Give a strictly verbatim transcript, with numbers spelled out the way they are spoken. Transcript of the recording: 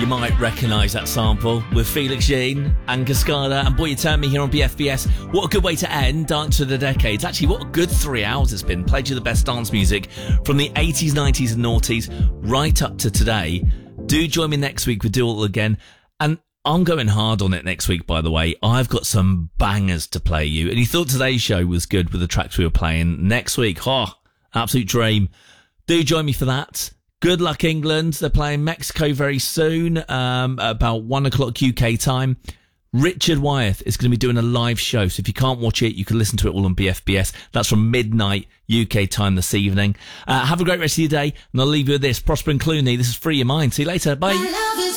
You might recognise that sample with Felix Jean and Cascada and Boy You Turn Me here on B F B S. What a good way to end Dance of the Decades. Actually, what a good three hours it's been. Played you the best dance music from the eighties, nineties and noughties right up to today. Do join me next week. We'll do it all again. And I'm going hard on it next week, by the way. I've got some bangers to play you. And you thought today's show was good with the tracks we were playing. Next week, oh, absolute dream. Do join me for that. Good luck, England. They're playing Mexico very soon, um, about one o'clock U K time. Richard Wyeth is going to be doing a live show, so if you can't watch it, you can listen to it all on B F B S. That's from midnight U K time this evening. Uh, have a great rest of your day, and I'll leave you with this. Prosper and Clooney, this is Free Your Mind. See you later. Bye.